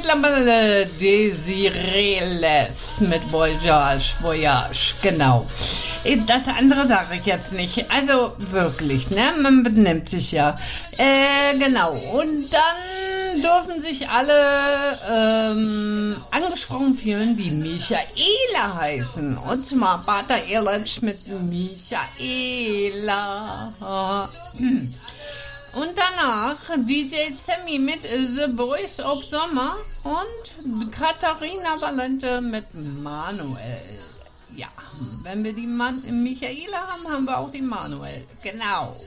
Desireles mit Voyage, genau. Das andere sage ich jetzt nicht. Also wirklich, ne? Man benimmt sich ja. Genau. Und dann dürfen sich alle angesprochen fühlen, die Michaela heißen. Und zwar Pater Ehrlich mit Michaela. Und danach DJ Sammy mit The Boys of Summer und Katharina Valente mit Manuel. Ja, wenn wir die Michaela haben, haben wir auch die Manuel. Genau.